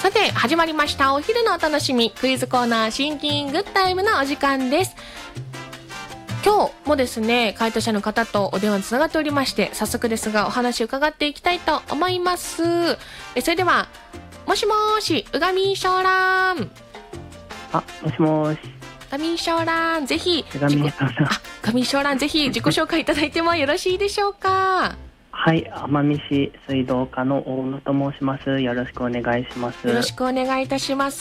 さて始まりましたお昼のお楽しみクイズコーナーシンキングタイムのお時間です。今日もですね回答者の方とお電話つながっておりまして、早速ですがお話を伺っていきたいと思います。それではもしもーし、うがみしょうらん。 もしもーし、 うがみしょうらん、ぜひうがみしょうらん、 うがみしょうらん、ぜひ自己紹介いただいてもよろしいでしょうか。 はい、奄美市水道課の大野と申します。よろしくお願いします。 よろしくお願いいたします。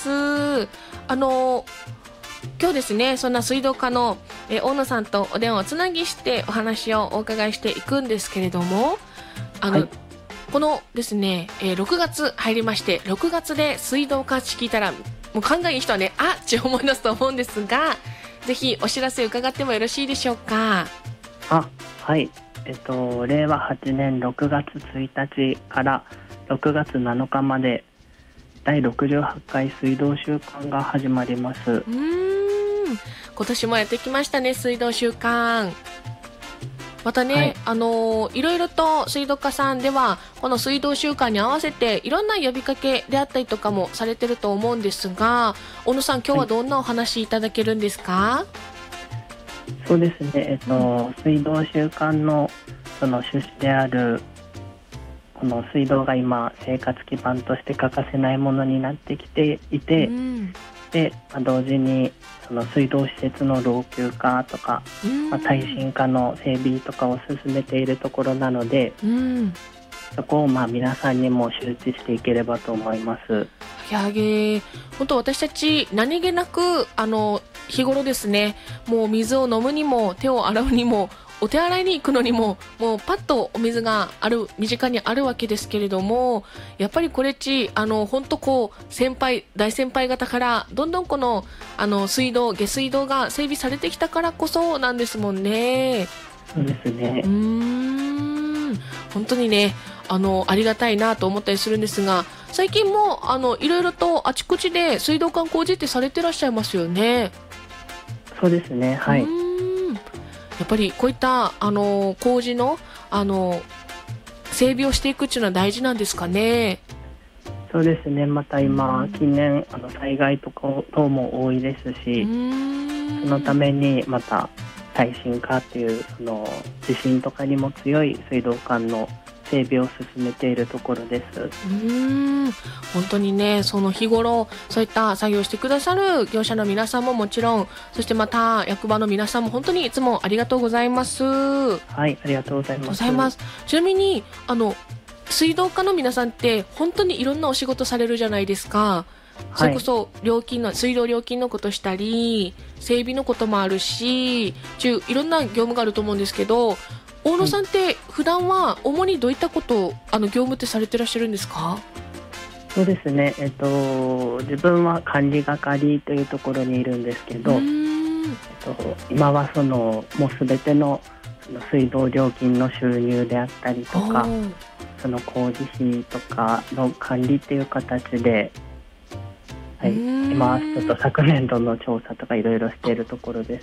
今日ですね、そんな水道課の大野さんとお電話をつなぎしてお話をお伺いしていくんですけれども、 はい、 このですね、6月入りまして、6月で水道課って聞いたらもう考えいい人はね、って思い出すと思うんですが、ぜひお知らせ伺ってもよろしいでしょうか。 はい、令和8年6月1日から6月7日まで第68回水道週間が始まります。 今年もやってきましたね、水道週間。またね、いろいろと水道課さんではこの水道週間に合わせていろんな呼びかけであったりとかもされてると思うんですが、小野さん今日はどんなお話いただけるんですか？ そうですね、水道週間のその趣旨であるこの水道が今生活基盤として欠かせないものになってきていて、で同時にその水道施設の老朽化とか、耐震化の整備とかを進めているところなので、そこを皆さんにも周知していければと思います。 本当私たち何気なく日頃ですね、もう水を飲むにも手を洗うにもお手洗いに行くのにももうパッとお水が身近にあるわけですけれども、やっぱりこれっち本当大先輩方からどんどんこの下水道が整備されてきたからこそなんですもんね。 そうですね。 本当にねありがたいなと思ったりするんですが、最近もいろいろとあちこちで水道管工事ってされてらっしゃいますよね。 そうですね、はい。 やっぱりこういった工事の整備をしていくっていうのは大事なんですかね。 そうですね、また今近年災害とか等も多いですし、そのためにまた耐震化っていうその地震とかにも強い水道管の整備を進めているところです。 本当にね、その日頃そういった作業してくださる業者の皆さんももちろん、そしてまた役場の皆さんも本当にいつもありがとうございます。 はい、ありがとうございます。 ちなみに水道課の皆さんって本当にいろんなお仕事されるじゃないですか。それこそ水道料金のことしたり整備のこともあるし、いろんな業務があると思うんですけど、大野さんって普段は主にどういったことを業務ってされてらっしゃるんですか？ そうですね、自分は管理係というところにいるんですけど、今はもうすべての水道料金の収入であったりとか、その工事費とかの管理っていう形で、今はちょっと昨年度の調査とかいろいろしているところです。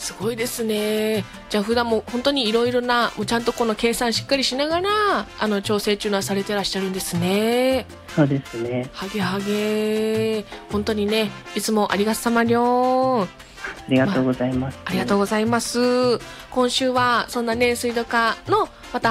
すごいですね。じゃあ普段も本当にいろいろなもうちゃんとこの計算しっかりしながら調整中のはされてらっしゃるんですね。 そうですね。 本当にね、いつもありがさまりょー。 ありがとうございます。 ありがとうございます。今週はそんなね水道課のまた